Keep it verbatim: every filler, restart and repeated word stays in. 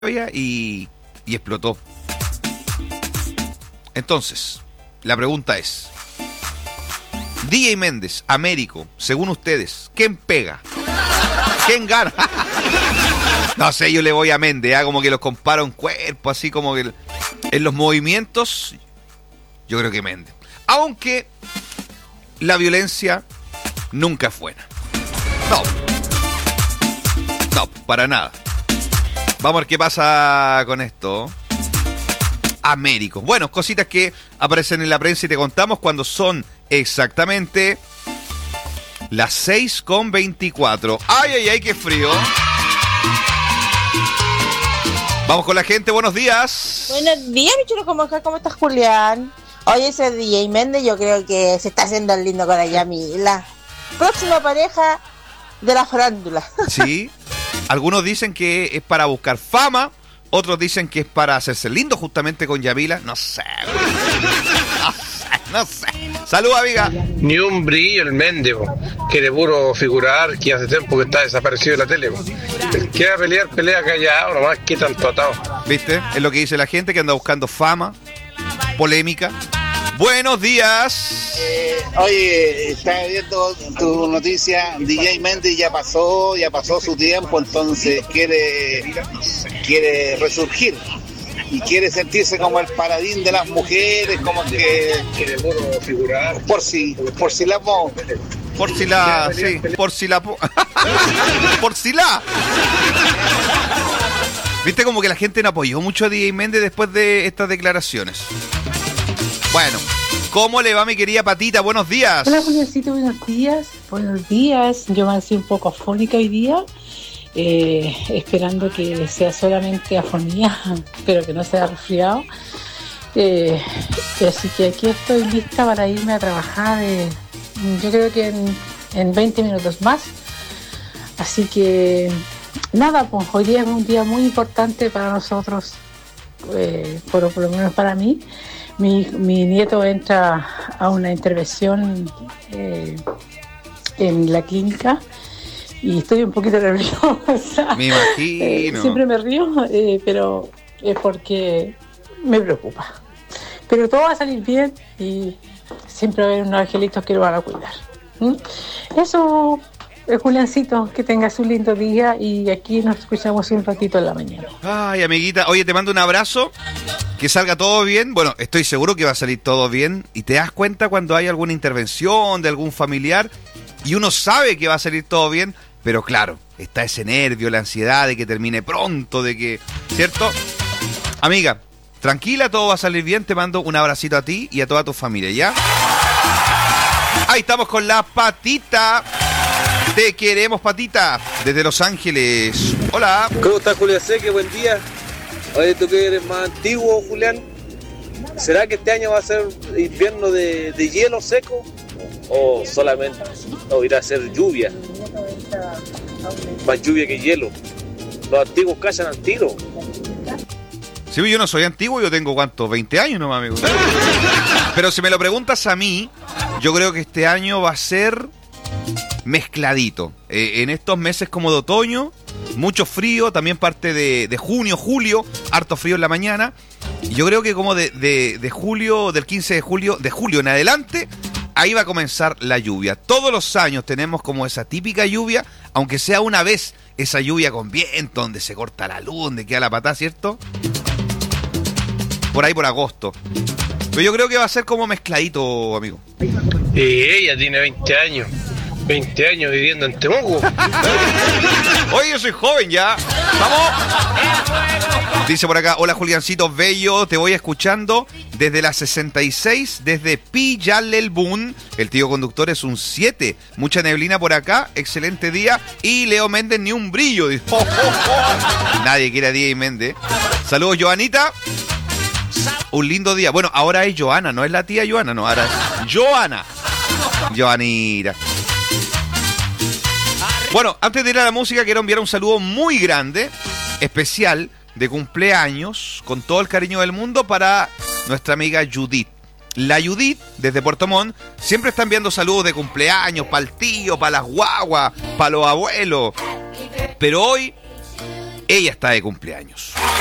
y, y explotó. Entonces, la pregunta es: D J Méndez, Américo, según ustedes, ¿quién pega? ¿Quién gana? No sé, yo le voy a Méndez, ¿eh? Como que los comparo en cuerpo, así como que en los movimientos, yo creo que Méndez. Aunque la violencia nunca es buena. No. No, para nada. Vamos a ver qué pasa con esto. Américo. Bueno, cositas que aparecen en la prensa y te contamos cuando son exactamente las seis con veinticuatro. ¡Ay, ay, ay, qué frío! Vamos con la gente, buenos días. Buenos días, mi chulo, ¿cómo estás? ¿Cómo estás, Julián? Oye, ese D J Méndez yo creo que se está haciendo el lindo con la Yamila. Próxima pareja de la farándula. Sí, algunos dicen que es para buscar fama, otros dicen que es para hacerse lindo justamente con Yamila. No sé, no sé, no sé. Salud, amiga. Ni un brillo el Méndez, quiere puro figurar, que hace tiempo que está desaparecido de la tele. El que va a pelear, pelea callado, nomás que tanto atado. ¿Viste? Es lo que dice la gente, que anda buscando fama, polémica. Buenos días. Eh, oye, estaba viendo tu noticia, D J Méndez ya pasó, ya pasó su tiempo, entonces quiere, quiere resurgir y quiere sentirse como el paladín de las mujeres, como que Quiere puro figurar. por si, por si la mo- Por si la... Sí, por si la... po- por si la... ¿Viste? Como que la gente no apoyó mucho a D J Méndez después de estas declaraciones. Bueno, ¿cómo le va, mi querida Patita? Buenos días. Hola, Juliancito, buenos días. Buenos días. Yo me sido un poco afónica hoy día, eh, esperando que sea solamente afonía, pero que no sea resfriado. Eh, así que aquí estoy lista para irme a trabajar, eh, yo creo que en, en veinte minutos más. Así que nada, pues hoy día es un día muy importante para nosotros, eh, por, por lo menos para mí. Mi, mi nieto entra a una intervención eh, en la clínica y estoy un poquito nerviosa. Me imagino. Eh, siempre me río, eh, pero es porque me preocupa. Pero todo va a salir bien y siempre va a haber unos angelitos que lo van a cuidar. ¿Mm? Eso, eh, Juliancito, que tengas un lindo día y aquí nos escuchamos un ratito en la mañana. Ay, amiguita, oye, te mando un abrazo. Que salga todo bien. Bueno, estoy seguro que va a salir todo bien. Y te das cuenta cuando hay alguna intervención de algún familiar y uno sabe que va a salir todo bien, pero claro, está ese nervio, la ansiedad de que termine pronto, de que... ¿Cierto? Amiga, tranquila, todo va a salir bien. Te mando un abracito a ti y a toda tu familia, ¿ya? Ahí estamos con la Patita. Te queremos, Patita, desde Los Ángeles. Hola. ¿Cómo estás, Julián Seque? Buen día. Oye, tú que eres más antiguo, Julián, ¿será que este año va a ser invierno de, de hielo seco? ¿O solamente o irá a ser lluvia? Más lluvia que hielo. Los antiguos callan al tiro. Sí, yo no soy antiguo, yo tengo, ¿cuánto? veinte años nomás, amigo. Pero si me lo preguntas a mí, yo creo que este año va a ser mezcladito. Eh, en estos meses como de otoño, mucho frío, también parte de, de junio, julio, harto frío en la mañana. Y yo creo que como de, de, de julio, del quince de julio, de julio en adelante, ahí va a comenzar la lluvia. Todos los años tenemos como esa típica lluvia, aunque sea una vez, esa lluvia con viento, donde se corta la luz, donde queda la patada, ¿cierto? Por ahí por agosto. Pero yo creo que va a ser como mezcladito, amigo. Y ella tiene veinte años. veinte años viviendo en Temuco. Oye, yo soy joven ya. ¿Vamos? Dice por acá: hola, Juliancito Bello, te voy escuchando desde la sesenta y seis, desde Pillalelbún. El tío conductor es un siete. Mucha neblina por acá, excelente día. Y Leo Méndez, ni un brillo. Dice, oh, oh, oh. Nadie quiere a D J Méndez. Saludos, Joanita. Un lindo día. Bueno, ahora es Joana, no es la tía Joana, no, ahora es Joana. Joanita. Bueno, antes de ir a la música, quiero enviar un saludo muy grande, especial, de cumpleaños, con todo el cariño del mundo, para nuestra amiga Judith. La Judith, desde Puerto Montt, siempre está enviando saludos de cumpleaños para el tío, para las guaguas, para los abuelos. Pero hoy ella está de cumpleaños.